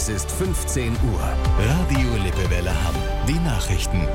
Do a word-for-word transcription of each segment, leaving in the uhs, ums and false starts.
Es ist fünfzehn Uhr. Radio Lippewelle Hamm. Die Nachrichten.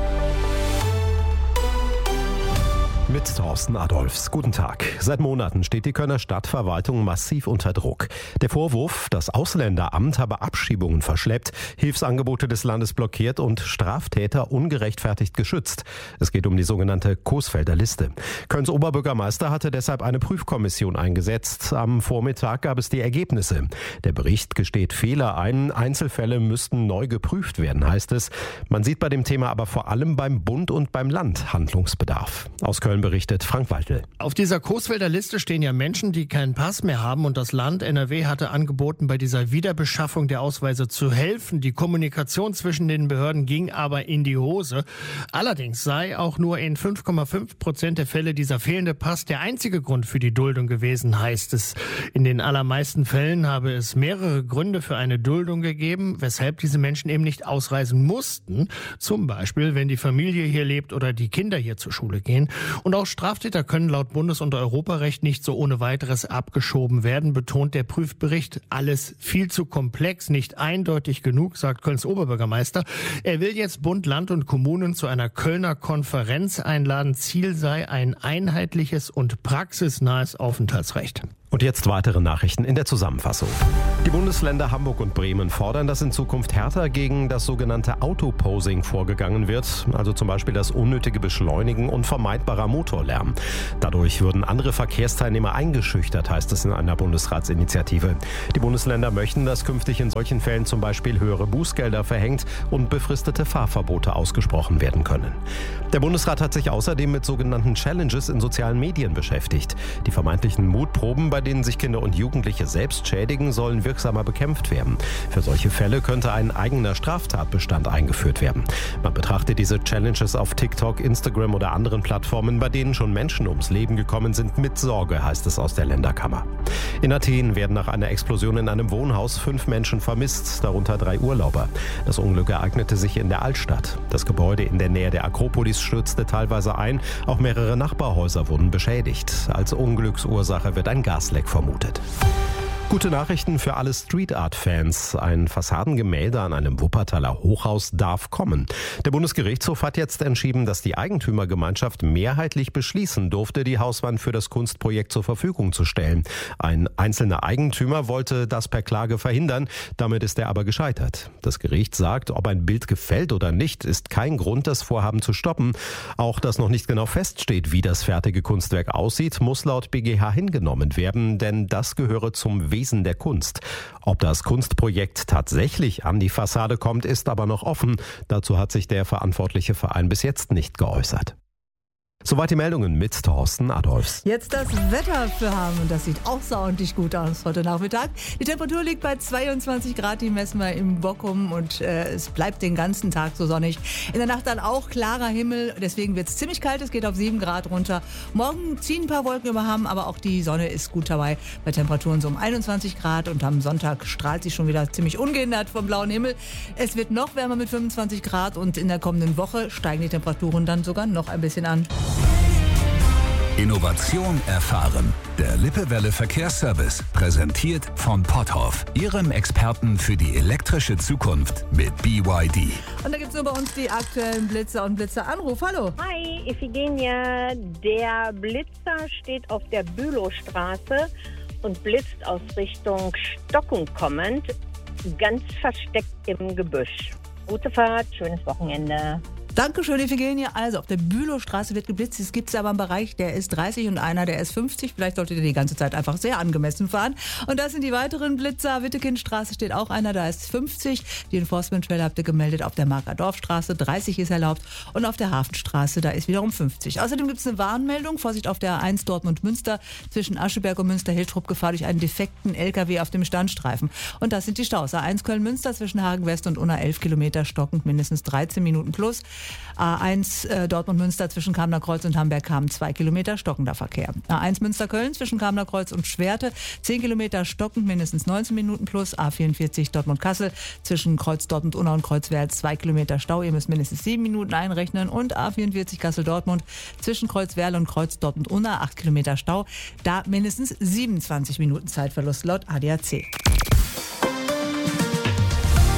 Mit Thorsten Adolfs. Guten Tag. Seit Monaten steht die Kölner Stadtverwaltung massiv unter Druck. Der Vorwurf, das Ausländeramt habe Abschiebungen verschleppt, Hilfsangebote des Landes blockiert und Straftäter ungerechtfertigt geschützt. Es geht um die sogenannte Coesfelder Liste. Kölns Oberbürgermeister hatte deshalb eine Prüfkommission eingesetzt. Am Vormittag gab es die Ergebnisse. Der Bericht gesteht Fehler ein. Einzelfälle müssten neu geprüft werden, heißt es. Man sieht bei dem Thema aber vor allem beim Bund und beim Land Handlungsbedarf. Aus Köln berichtet Frank Waltel. Auf dieser Coesfelder Liste stehen ja Menschen, die keinen Pass mehr haben, und das Land N R W hatte angeboten, bei dieser Wiederbeschaffung der Ausweise zu helfen. Die Kommunikation zwischen den Behörden ging aber in die Hose. Allerdings sei auch nur in fünf Komma fünf Prozent der Fälle dieser fehlende Pass der einzige Grund für die Duldung gewesen, heißt es. In den allermeisten Fällen habe es mehrere Gründe für eine Duldung gegeben, weshalb diese Menschen eben nicht ausreisen mussten. Zum Beispiel, wenn die Familie hier lebt oder die Kinder hier zur Schule gehen. Und auch Straftäter können laut Bundes- und Europarecht nicht so ohne weiteres abgeschoben werden, betont der Prüfbericht. Alles viel zu komplex, nicht eindeutig genug, sagt Kölns Oberbürgermeister. Er will jetzt Bund, Land und Kommunen zu einer Kölner Konferenz einladen. Ziel sei ein einheitliches und praxisnahes Aufenthaltsrecht. Und jetzt weitere Nachrichten in der Zusammenfassung. Die Bundesländer Hamburg und Bremen fordern, dass in Zukunft härter gegen das sogenannte Autoposing vorgegangen wird, also zum Beispiel das unnötige Beschleunigen und vermeidbarer Motorlärm. Dadurch würden andere Verkehrsteilnehmer eingeschüchtert, heißt es in einer Bundesratsinitiative. Die Bundesländer möchten, dass künftig in solchen Fällen zum Beispiel höhere Bußgelder verhängt und befristete Fahrverbote ausgesprochen werden können. Der Bundesrat hat sich außerdem mit sogenannten Challenges in sozialen Medien beschäftigt. Die vermeintlichen Mutproben, bei denen sich Kinder und Jugendliche selbst schädigen, sollen wirksamer bekämpft werden. Für solche Fälle könnte ein eigener Straftatbestand eingeführt werden. Man betrachtet diese Challenges auf TikTok, Instagram oder anderen Plattformen, bei denen schon Menschen ums Leben gekommen sind, mit Sorge, heißt es aus der Länderkammer. In Athen werden nach einer Explosion in einem Wohnhaus fünf Menschen vermisst, darunter drei Urlauber. Das Unglück ereignete sich in der Altstadt. Das Gebäude in der Nähe der Akropolis stürzte teilweise ein. Auch mehrere Nachbarhäuser wurden beschädigt. Als Unglücksursache wird ein Gasleck vermutet. Gute Nachrichten für alle Street Art Fans. Ein Fassadengemälde an einem Wuppertaler Hochhaus darf kommen. Der Bundesgerichtshof hat jetzt entschieden, dass die Eigentümergemeinschaft mehrheitlich beschließen durfte, die Hauswand für das Kunstprojekt zur Verfügung zu stellen. Ein einzelner Eigentümer wollte das per Klage verhindern. Damit ist er aber gescheitert. Das Gericht sagt, ob ein Bild gefällt oder nicht, ist kein Grund, das Vorhaben zu stoppen. Auch dass noch nicht genau feststeht, wie das fertige Kunstwerk aussieht, muss laut B G H hingenommen werden, denn das gehöre zum Wesen der Kunst. Ob das Kunstprojekt tatsächlich an die Fassade kommt, ist aber noch offen. Dazu hat sich der verantwortliche Verein bis jetzt nicht geäußert. Soweit die Meldungen mit Thorsten Adolfs. Jetzt das Wetter für Hamm, und das sieht außerordentlich gut aus heute Nachmittag. Die Temperatur liegt bei zweiundzwanzig Grad, die messen wir im Bockum, und äh, es bleibt den ganzen Tag so sonnig. In der Nacht dann auch klarer Himmel, deswegen wird es ziemlich kalt, es geht auf sieben Grad runter. Morgen ziehen ein paar Wolken über Hamm, aber auch die Sonne ist gut dabei bei Temperaturen so um einundzwanzig Grad, und am Sonntag strahlt sie schon wieder ziemlich ungehindert vom blauen Himmel. Es wird noch wärmer mit fünfundzwanzig Grad, und in der kommenden Woche steigen die Temperaturen dann sogar noch ein bisschen an. Innovation erfahren. Der Lippewelle Verkehrsservice, präsentiert von Potthoff, Ihrem Experten für die elektrische Zukunft mit B Y D. Und da gibt es nur bei uns die aktuellen Blitzer und Blitzer-Anruf. Hallo. Hi, Iphigenia. Der Blitzer steht auf der Bülowstraße und blitzt aus Richtung Stockung kommend, ganz versteckt im Gebüsch. Gute Fahrt, schönes Wochenende. Dankeschön, Iphigenia. Also auf der Bülowstraße wird geblitzt. Es gibt aber einen Bereich, der ist dreißig und einer, der ist fünfzig. Vielleicht solltet ihr die ganze Zeit einfach sehr angemessen fahren. Und das sind die weiteren Blitzer. Wittekindstraße steht auch einer, da ist fünfzig. Die Enforcement-Trail habt ihr gemeldet auf der Markerdorfstraße. dreißig ist erlaubt. Und auf der Hafenstraße, da ist wiederum fünfzig. Außerdem gibt es eine Warnmeldung. Vorsicht auf der A eins Dortmund-Münster zwischen Ascheberg und Münster-Hiltrup. Gefahr durch einen defekten L K W auf dem Standstreifen. Und das sind die Staus. A eins Köln-Münster zwischen Hagen-West und Unna elf Kilometer stockend, mindestens dreizehn Minuten plus. A eins äh, Dortmund-Münster zwischen Kamener Kreuz und Hamberg-Kamen zwei Kilometer stockender Verkehr. A eins Münster-Köln zwischen Kamener Kreuz und Schwerte zehn Kilometer stockend, mindestens neunzehn Minuten plus. A vierundvierzig Dortmund-Kassel zwischen Kreuz Dortmund-Unna und Kreuzwerl zwei Kilometer Stau. Ihr müsst mindestens sieben Minuten einrechnen. Und A vierundvierzig Kassel-Dortmund zwischen Kreuzwerl und Kreuz Dortmund-Unna acht Kilometer Stau. Da mindestens siebenundzwanzig Minuten Zeitverlust laut A D A C.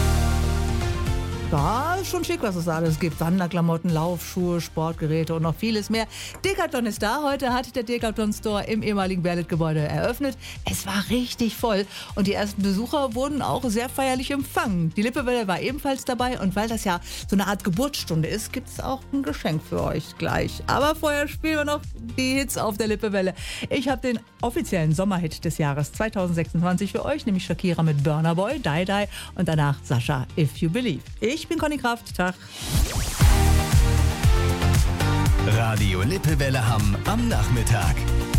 Ja, ist schon schick, was es alles gibt. Wanderklamotten, Laufschuhe, Sportgeräte und noch vieles mehr. Decathlon ist da. Heute hat der Decathlon Store im ehemaligen Berlet-Gebäude eröffnet. Es war richtig voll und die ersten Besucher wurden auch sehr feierlich empfangen. Die Lippewelle war ebenfalls dabei und weil das ja so eine Art Geburtsstunde ist, gibt es auch ein Geschenk für euch gleich. Aber vorher spielen wir noch die Hits auf der Lippewelle. Ich habe den offiziellen Sommerhit des Jahres zweitausendsechsundzwanzig für euch, nämlich Shakira mit Burna Boy, Die Die und danach Sascha, If You Believe. Ich bin Conny Kraft. Tag. Radio Lippewelle Hamm am Nachmittag.